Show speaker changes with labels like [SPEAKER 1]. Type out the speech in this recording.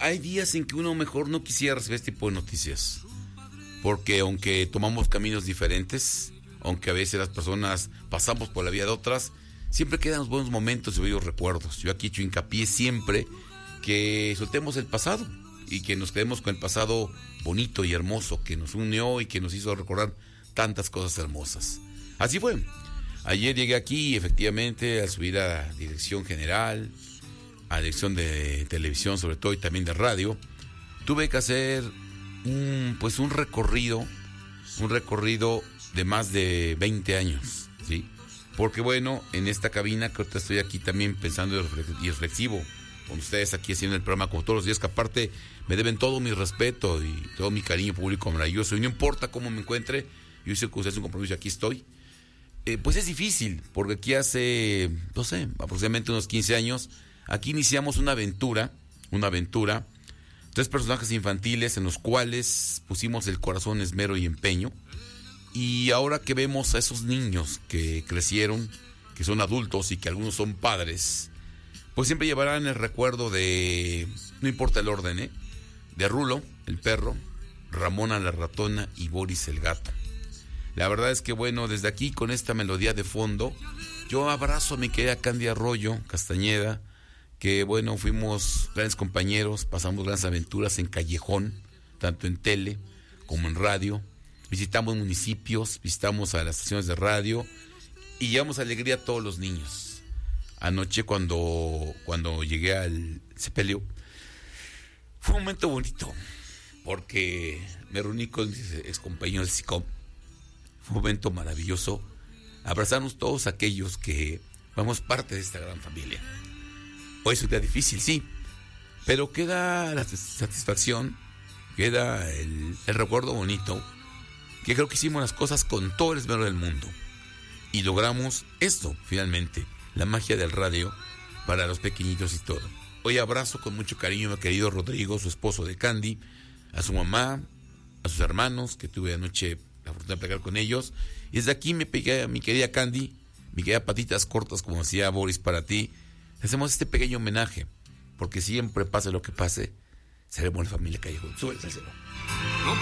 [SPEAKER 1] hay días en que uno mejor no quisiera recibir este tipo de noticias. Porque aunque tomamos caminos diferentes, aunque a veces las personas pasamos por la vida de otras, siempre quedan los buenos momentos y bellos recuerdos. Yo aquí he hecho hincapié siempre que soltemos el pasado y que nos quedemos con el pasado bonito y hermoso que nos unió y que nos hizo recordar tantas cosas hermosas. Así fue. Ayer llegué aquí, efectivamente, a subir a dirección general, a dirección de televisión sobre todo y también de radio. Tuve que hacer un recorrido de más de 20 años, ¿sí? Porque bueno, en esta cabina que ahorita estoy aquí también pensando y reflexivo con ustedes aquí haciendo el programa como todos los días, que aparte me deben todo mi respeto y todo mi cariño público maravilloso, y no importa cómo me encuentre, yo hice con ustedes un compromiso y aquí estoy. Pues es difícil, porque aquí hace, no sé, aproximadamente unos 15 años, aquí iniciamos una aventura, 3 personajes infantiles en los cuales pusimos el corazón, esmero y empeño. Y ahora que vemos a esos niños que crecieron, que son adultos y que algunos son padres, pues siempre llevarán el recuerdo de, no importa el orden, de Rulo, el perro, Ramona la ratona y Boris el gato. La verdad es que bueno, desde aquí con esta melodía de fondo, yo abrazo a mi querida Candy Arroyo Castañeda, que bueno, fuimos grandes compañeros, pasamos grandes aventuras en Callejón, tanto en tele como en radio. Visitamos municipios, visitamos a las estaciones de radio y llevamos alegría a todos los niños. Anoche cuando llegué al sepelio, fue un momento bonito, porque me reuní con mis excompañeros del SICOM. Fue un momento maravilloso, abrazarnos todos aquellos que formamos parte de esta gran familia. Hoy es un día difícil, sí, pero queda la satisfacción, queda el recuerdo bonito, que creo que hicimos las cosas con todo el esmero del mundo y logramos esto, finalmente, la magia del radio para los pequeñitos y todo. Hoy abrazo con mucho cariño a mi querido Rodrigo, su esposo de Candy, a su mamá, a sus hermanos, que tuve anoche la fortuna de platicar con ellos, y desde aquí me pegué a mi querida Candy, mi querida Patitas Cortas, como decía Boris, para ti. Hacemos este pequeño homenaje, porque siempre pase lo que pase, seremos la familia Callejón. Súbete al cielo.